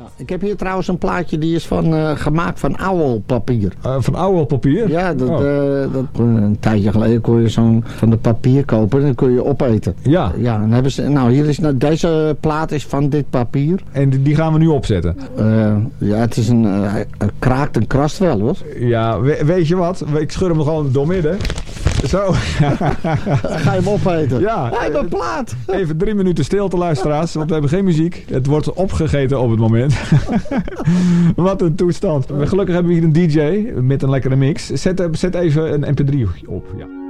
Ik heb hier trouwens een plaatje die is gemaakt van ouwelpapier. Van ouwelpapier? Ja, een tijdje geleden kon je zo'n van de papier kopen en dan kun je opeten. Ja. Ja, dan hebben ze, deze plaat is van dit papier. En die gaan we nu opzetten? Ja, het is een kraakt en krast wel, hoor. Ja, weet je wat? Ik schud hem gewoon doormidden. Zo. Ga je hem opeten? Ja. Hij heeft een plaat. Even 3 minuten stilte, luisteraars, want we hebben geen muziek. Het wordt opgegeten op het moment. Wat een toestand. Gelukkig hebben we hier een DJ met een lekkere mix. Zet even een mp3 op. Ja.